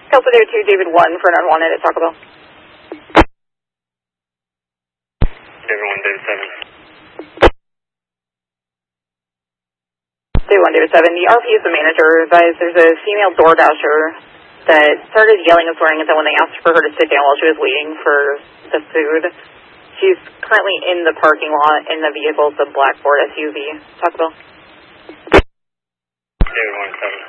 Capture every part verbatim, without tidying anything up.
Delta there two, David one for an unwanted at Taco Bell. David one, David seven. David one, David seven. The R P is the manager. Advised there's a female door dasher that started yelling and swearing, and then when they asked for her to sit down while she was waiting for the food, she's currently in the parking lot in the vehicle, the black Ford S U V. Taco Bell. David one, seven.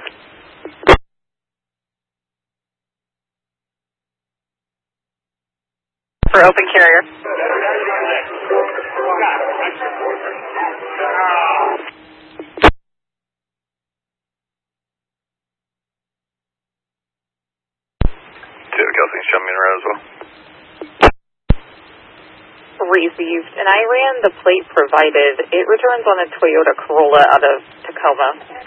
For open carrier. David Kelsey, show me around as well. Received, and I ran the plate provided. It returns on a Toyota Corolla out of Tacoma.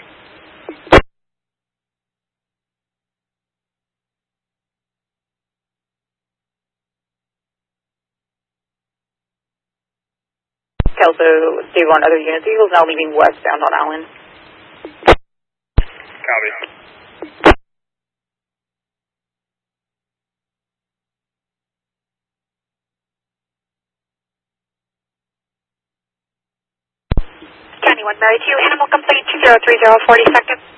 Kelso, Dave on other units. Eagles now leaving westbound on Allen. Copy. County one, Mary two, animal complaint two zero three zero, forty seconds.